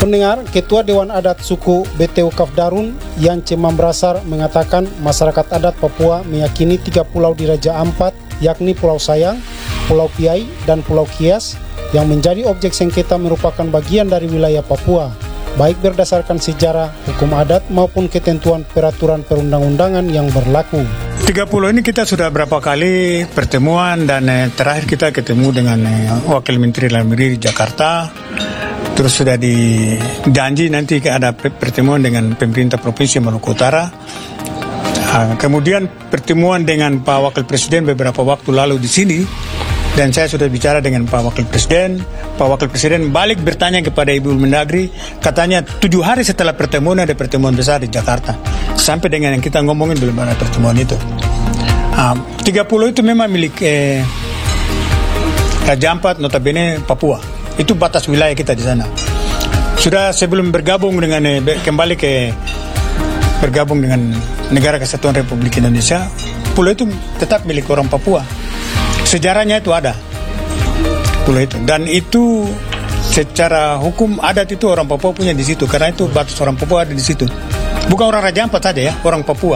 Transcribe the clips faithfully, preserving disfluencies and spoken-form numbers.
Pendengar, Ketua Dewan Adat Suku B T U Kafdarun, Yance Mambrasar, mengatakan masyarakat adat Papua meyakini tiga pulau di Raja Ampat, yakni Pulau Sayang, Pulau Piai, dan Pulau Kias, yang menjadi objek sengketa merupakan bagian dari wilayah Papua, baik berdasarkan sejarah, hukum adat, maupun ketentuan peraturan perundang-undangan yang berlaku. Tiga pulau ini kita sudah berapa kali pertemuan dan eh, terakhir kita ketemu dengan eh, Wakil Menteri Dalam Negeri di Jakarta. Terus sudah dijanji nanti ada pertemuan dengan pemerintah Provinsi Maluku Utara. Nah, kemudian pertemuan dengan Pak Wakil Presiden beberapa waktu lalu di sini. Dan saya sudah bicara dengan Pak Wakil Presiden. Pak Wakil Presiden balik bertanya kepada Ibu Mendagri. Katanya tujuh hari setelah pertemuan ada pertemuan besar di Jakarta. Sampai dengan yang kita ngomongin belum ada pertemuan itu. Nah, tiga pulau itu memang milik eh, Raja Ampat, notabene Papua. Itu batas wilayah kita di sana. Sudah sebelum bergabung dengan eh, kembali ke bergabung dengan Negara Kesatuan Republik Indonesia, pulau itu tetap milik orang Papua. Sejarahnya itu ada pulau itu, dan itu secara hukum adat itu orang Papua punya di situ, karena itu batas orang Papua ada di situ. Bukan orang Raja Ampat saja ya, orang Papua.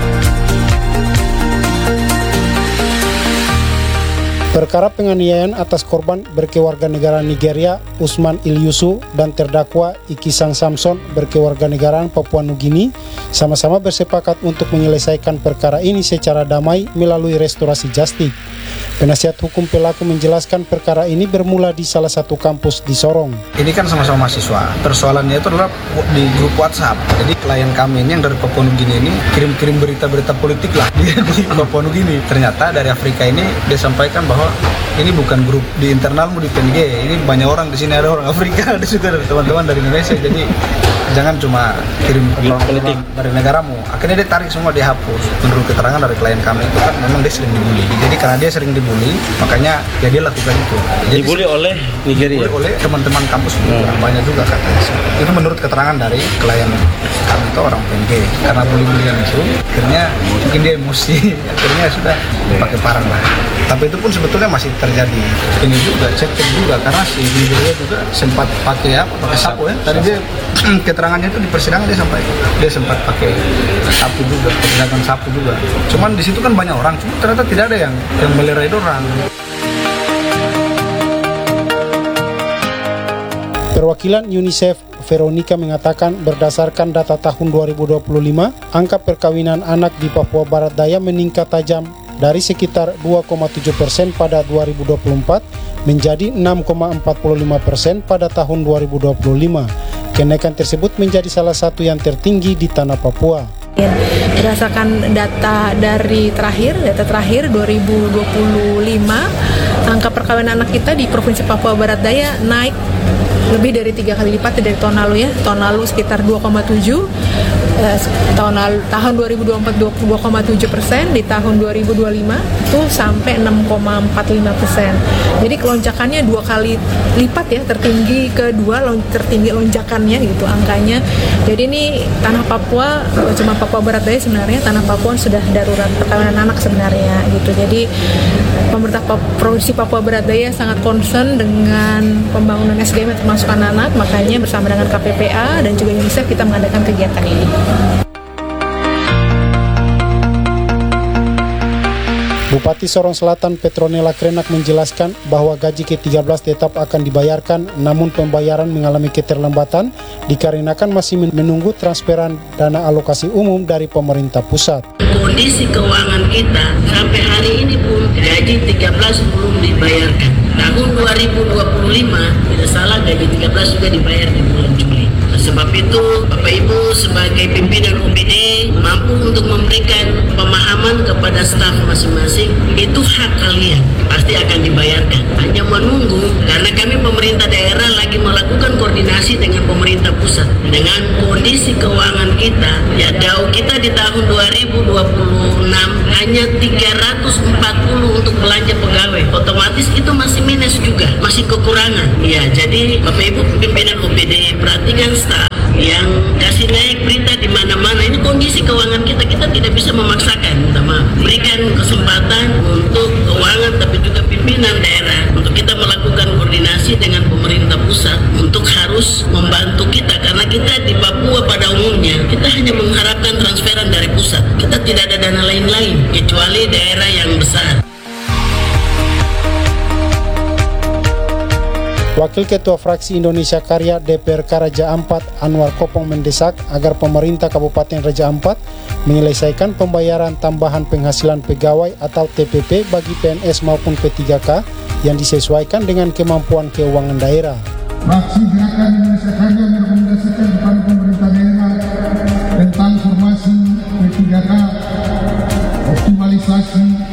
Perkara penganiayaan atas korban berkewarganegaraan Nigeria, Usman Ilyusu, dan terdakwa Ikisang Samson berkewarganegaraan Papua Nugini sama-sama bersepakat untuk menyelesaikan perkara ini secara damai melalui restorasi justik. Penasihat hukum pelaku menjelaskan perkara ini bermula di salah satu kampus di Sorong. Ini kan sama-sama mahasiswa. Persoalannya itu adalah di grup WhatsApp. Jadi klien kami ini yang dari Papua Nugini ini kirim-kirim berita-berita politik lah di Papua Nugini. Ternyata dari Afrika ini dia sampaikan bahwa ini bukan grup di internalmu di P N G. Ini banyak orang di sini, ada orang Afrika, ada juga dari teman-teman dari Indonesia. Jadi jangan cuma kirim politik dari negaramu. Akhirnya dia tarik semua, dia hapus. Menurut keterangan dari klien kami itu kan memang dia sering dibully. Jadi karena dia sering dibully, makanya ya dia lakukan itu. Jadi, dibully oleh Nigeria? Dibully oleh teman-teman kampus juga, hmm. banyak juga katanya. Itu menurut keterangan dari klien kami itu orang P N G. Karena bully-bullyan itu, akhirnya mungkin dia emosi, akhirnya sudah pakai parang lah. Tapi itu pun sebetulnya masih terjadi. Ini juga cek-cek juga, karena si Nigeria juga sempat pakai apa? Pakai sapu ya. Tadi dia keterangannya itu di persidangan dia sampai dia sempat pakai sapu juga, perdagangan sapu juga. Cuman di situ kan banyak orang, cuma ternyata tidak ada yang yang melerai orang. Perwakilan UNICEF Veronica mengatakan berdasarkan data tahun dua ribu dua puluh lima, angka perkawinan anak di Papua Barat Daya meningkat tajam dari sekitar dua koma tujuh persen pada dua ribu dua puluh empat menjadi enam koma empat puluh lima persen pada tahun dua ribu dua puluh lima. Kenaikan tersebut menjadi salah satu yang tertinggi di tanah Papua. Berdasarkan data dari terakhir, data terakhir dua ribu dua puluh lima, angka perkawinan anak kita di Provinsi Papua Barat Daya naik lebih dari tiga kali lipat dari tahun lalu ya. Tahun lalu sekitar dua koma tujuh, eh, tahun lalu tahun dua ribu dua puluh empat dua koma tujuh persen, di tahun dua ribu dua puluh lima itu sampai enam koma empat lima persen. Jadi kelonjakannya dua kali lipat ya, tertinggi kedua lon, tertinggi lonjakannya gitu angkanya. Jadi ini tanah Papua, cuma Papua Barat Daya sebenarnya, tanah Papua sudah darurat perkawinan anak sebenarnya gitu. Jadi pemerintah Provinsi Papua Barat Daya sangat concern dengan pembangunan S D M termasuk anak-anak, makanya bersama dengan K P P A dan juga UNICEF kita mengadakan kegiatan ini. Bupati Sorong Selatan Petronella Krenak menjelaskan bahwa gaji ke tiga belas tetap akan dibayarkan, namun pembayaran mengalami keterlambatan dikarenakan masih menunggu transferan dana alokasi umum dari pemerintah pusat. Kondisi keuangan kita sampai hari ini pun gaji tiga belas belum dibayarkan. Tahun dua ribu dua puluh lima tidak salah gaji tiga belas juga dibayar di bulan Juli. Sebab itu Bapak Ibu sebagai pimpinan O B D mampu untuk memberikan pemahaman kepada staf masing-masing, itu hak kalian, pasti akan dibayarkan. Hanya menunggu, karena kami pemerintah daerah lagi melakukan koordinasi dengan pemerintah pusat. Dengan kondisi keuangan kita, ya D A U kita di tahun dua ribu dua puluh enam hanya tiga ratus empat puluh untuk belanja pegawai. Otomatis itu masih minus juga, masih kekurangan. Ya, jadi Bapak Ibu pimpinan O B D perhatikan staf yang kasih naik berita di mana-mana. Ini kondisi keuangan kita, kita tidak bisa memaksakan, minta maaf. Berikan kesempatan untuk keuangan tapi juga pimpinan daerah untuk kita melakukan koordinasi dengan pemerintah pusat untuk harus membantu kita hanya mengharapkan transferan dari pusat. Kita tidak ada dana lain-lain kecuali daerah yang besar. Wakil Ketua Fraksi Indonesia Karya D P R K Raja Ampat Anwar Kopong mendesak agar pemerintah Kabupaten Raja Ampat menyelesaikan pembayaran tambahan penghasilan pegawai atau T P P bagi P N S maupun P tiga K yang disesuaikan dengan kemampuan keuangan daerah. Fraksi Gerakan Indonesia Karya merekomendasikan kepada pemerintah daerah tentang formasi P tiga K, optimalisasi